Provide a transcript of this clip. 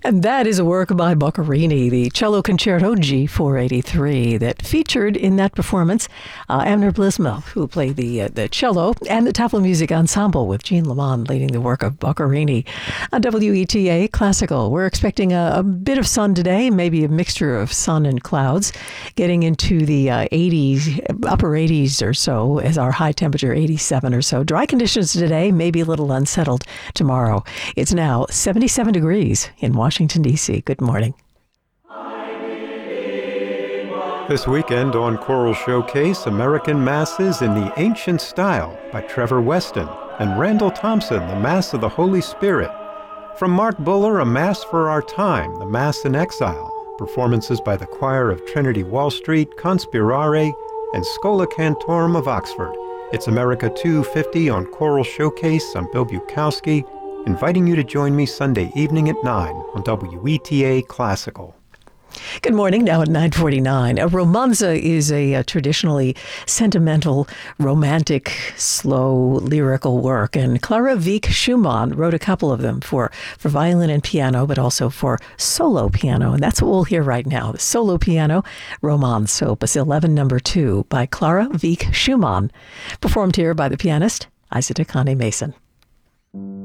And that is a work by Boccherini, the Cello Concerto G483, that featured in that performance Amner Blisma, who played the cello, and the Tafel Music Ensemble with Jean Lamont leading the work of Boccherini. On WETA Classical, we're expecting a bit of sun today, maybe a mixture of sun and clouds, getting into the 80s, upper 80s or so, as our high temperature 87 or so. Dry conditions today, maybe a little unsettled tomorrow. It's now 77 degrees in Washington, D.C. Good morning. This weekend on Choral Showcase, American Masses in the Ancient Style by Trevor Weston, and Randall Thompson, the Mass of the Holy Spirit. From Mark Buller, A Mass for Our Time, the Mass in Exile. Performances by the Choir of Trinity Wall Street, Conspirare, and Schola Cantorum of Oxford. It's America 250 on Choral Showcase. I'm Bill Bukowski, inviting you to join me Sunday evening at 9 on WETA Classical. Good morning, now at 9:49. A romanza is a traditionally sentimental, romantic, slow, lyrical work, and Clara Wieck Schumann wrote a couple of them for violin and piano, but also for solo piano, and that's what we'll hear right now. The solo piano Romanze, Opus 11, number 2, by Clara Wieck Schumann, performed here by the pianist Isata Kane Mason.